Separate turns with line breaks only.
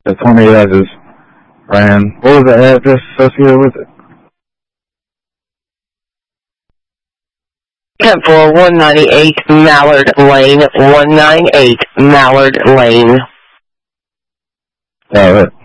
The 28 I just ran. What was the address associated with it?
10-4, 198 Mallard Lane, 198 Mallard Lane.
Alright.